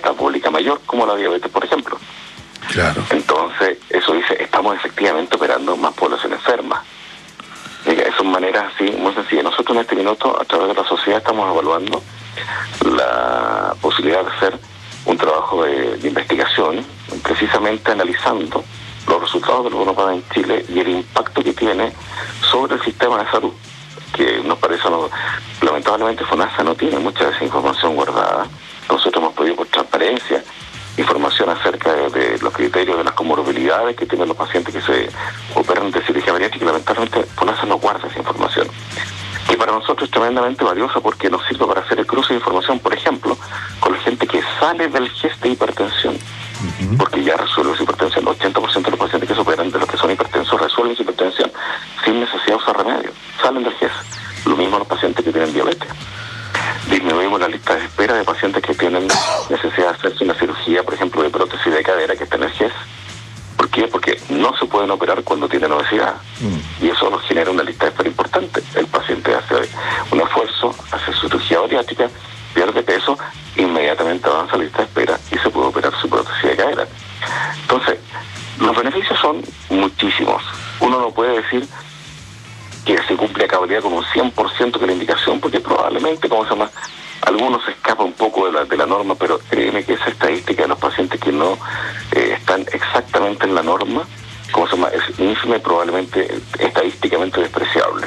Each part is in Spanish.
metabólica mayor, como la diabetes, por ejemplo. Claro. Entonces, eso dice, estamos efectivamente operando más población enferma. Son maneras así muy sencillas. Nosotros en este minuto, a través de la sociedad, estamos evaluando la posibilidad de hacer un trabajo de investigación, precisamente analizando los resultados del bono PAD en Chile y el impacto que tiene sobre el sistema de salud, que nos parece, lamentablemente FONASA no tiene mucha de esa información guardada. Nosotros hemos pedido por transparencia información acerca de los criterios de las comorbilidades que tienen los pacientes que se operan de cirugía bariátrica, y lamentablemente FONASA no guarda esa información, que para nosotros es tremendamente valiosa porque nos sirve para hacer el cruce de información, por ejemplo, con la gente que sale del GES de hipertensión, porque ya resuelve su hipertensión. El 80% de los pacientes que se operan de los que son hipertensos resuelven su hipertensión sin necesidad de usar remedio, salen del GES. Lo mismo los pacientes que tienen diabetes. Disminuimos la lista de espera de pacientes que tienen necesidad de hacerse una cirugía, por ejemplo, de prótesis de cadera que está en el GES. ¿Por qué? Porque no se pueden operar cuando tienen obesidad. Y eso nos genera una lista de espera importante. El paciente hace un esfuerzo, hace su cirugía bariátrica, pierde peso, inmediatamente avanza la lista de espera y se puede operar su prótesis de cadera. Entonces, los beneficios son muchísimos. Uno no puede decir que se cumple a cabalidad con un 100% de la indicación, porque probablemente, algunos se escapa un poco de la norma, pero créeme que esa estadística de los pacientes que no están exactamente en la norma, es ínfime, probablemente estadísticamente despreciable.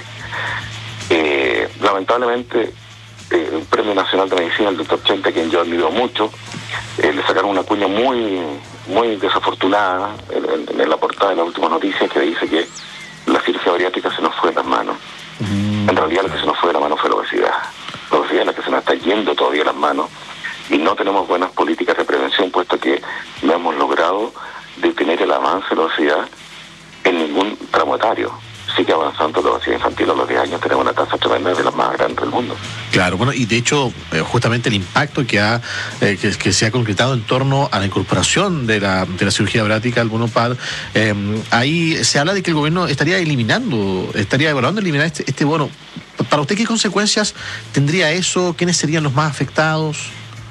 Lamentablemente, el Premio Nacional de Medicina, el Dr. Chente, a quien yo admiro mucho, le sacaron una cuña muy, muy desafortunada en la portada de las últimas noticias, que dice que la cirugía bariátrica se nos fue de las manos. En realidad lo que se nos fue de la mano fue la obesidad. La obesidad es la que se nos está yendo todavía de las manos, y no tenemos buenas políticas de prevención, puesto que no hemos logrado detener el avance de la obesidad en ningún tramo etario. Sigue avanzando la obesidad infantil. A los 10 años tenemos una tasa tremenda, de las más grandes del mundo. Claro, bueno, y de hecho, justamente el impacto que se ha concretado en torno a la incorporación de la cirugía bariátrica al bono PAD, ahí se habla de que el gobierno estaría evaluando eliminar este bono. Para usted, ¿qué consecuencias tendría eso? ¿Quiénes serían los más afectados?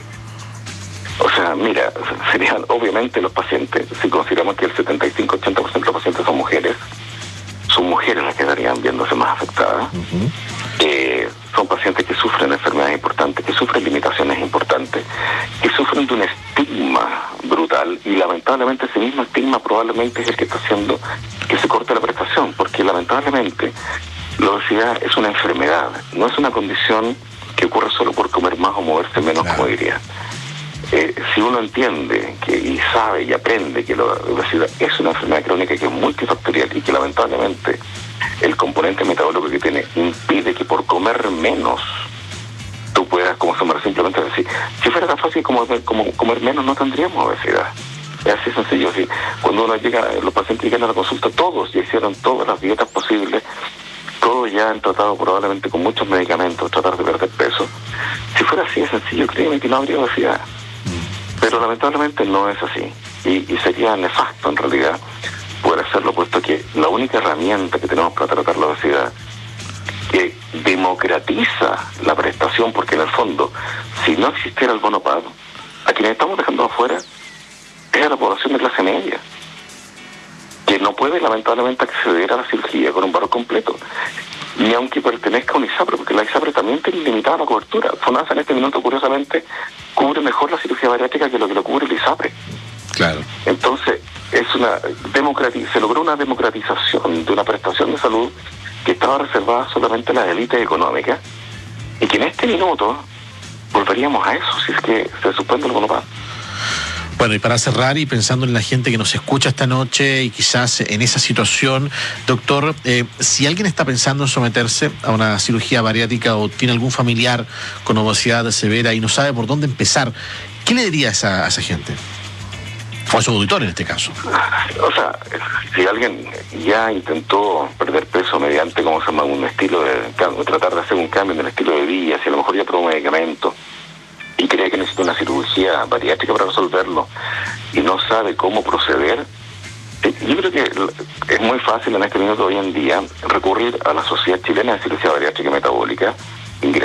O sea, mira, serían obviamente los pacientes, si consideramos que el 75-80% de los pacientes son mujeres las que estarían viéndose más afectadas. Son pacientes que sufren enfermedades importantes, que sufren limitaciones importantes, que sufren de un estigma brutal, y lamentablemente ese mismo estigma probablemente es el que está haciendo que se corte la prestación, porque lamentablemente la obesidad es una enfermedad, no es una condición que ocurre solo por comer más o moverse menos, claro, como diría. Si uno entiende y sabe y aprende que la obesidad es una enfermedad crónica que es multifactorial y que lamentablemente el componente metabólico que tiene impide que por comer menos tú puedas, simplemente decir, si fuera tan fácil como comer menos, no tendríamos obesidad. Es así sencillo. Así, cuando uno llega, los pacientes llegan a la consulta, todos ya hicieron todas las dietas posibles, todos ya han tratado probablemente con muchos medicamentos tratar de perder peso. Si fuera así de sencillo, créeme que no habría obesidad. Pero lamentablemente no es así, y sería nefasto en realidad poder hacerlo, puesto que la única herramienta que tenemos para tratar la obesidad, que democratiza la prestación, porque en el fondo, si no existiera el bono PAD, a quienes estamos dejando afuera es a la población de clase media, que no puede lamentablemente acceder a la cirugía con un valor completo, ni aunque pertenezca a un ISAPRE, porque la ISAPRE también tiene limitada la cobertura. FONASA en este minuto, curiosamente, cubre mejor la cirugía bariátrica que lo cubre el ISAPRE. Claro. Entonces, se logró una democratización de una prestación de salud que estaba reservada solamente a las élites económicas, y que en este minuto volveríamos a eso si es que se suspende el bono PAD. Bueno, y para cerrar, y pensando en la gente que nos escucha esta noche y quizás en esa situación, doctor, si alguien está pensando en someterse a una cirugía bariátrica o tiene algún familiar con obesidad severa y no sabe por dónde empezar, ¿qué le diría a esa gente? O a su auditor en este caso. O sea, si alguien ya intentó perder peso mediante, un estilo de tratar de hacer un cambio en el estilo de vida, si a lo mejor ya probó medicamentos y cree que necesita una cirugía bariátrica para resolverlo y no sabe cómo proceder, yo creo que es muy fácil en este minuto hoy en día recurrir a la Sociedad Chilena de Cirugía Bariátrica y Metabólica,